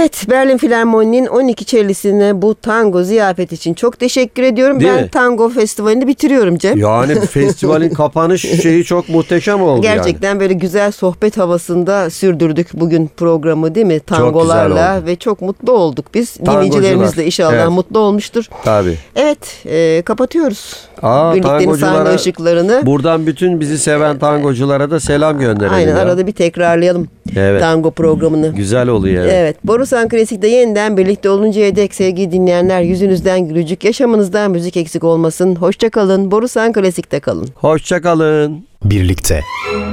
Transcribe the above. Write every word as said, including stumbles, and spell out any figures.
Evet, Berlin Filarmoni'nin on iki cellisine bu tango ziyafet için çok teşekkür ediyorum. Değil ben mi? tango festivalini bitiriyorum Cem. Yani festivalin kapanış şeyi çok muhteşem oldu. Gerçekten yani. böyle güzel sohbet havasında sürdürdük bugün programı, değil mi? Tangolarla oldu. ve çok mutlu olduk biz. Tangocular. Dinleyicilerimiz de inşallah Evet. mutlu olmuştur. Tabii. Evet, e, kapatıyoruz. Aa, Birliktenin sahne ışıklarını. Buradan bütün bizi seven tangoculara da selam gönderelim. Aynen, ya. arada bir tekrarlayalım Evet. tango programını. Güzel oluyor. Evet. Evet, Borusan Klasik'te yeniden birlikte oluncaya dek sevgili dinleyenler, yüzünüzden gülücük, yaşamınızdan müzik eksik olmasın. Hoşça kalın. Borusan Klasik'te kalın. Hoşça kalın. Birlikte.